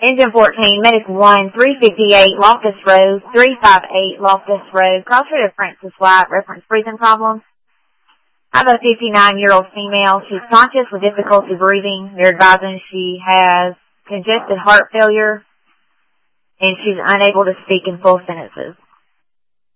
Engine 14, Medic 1, 358 Loftus Road, 358 Loftus Road, crossroad of Francis White, reference breathing problems. I have a 59-year-old female. She's conscious with difficulty breathing. They're advising she has congested heart failure, and she's unable to speak in full sentences.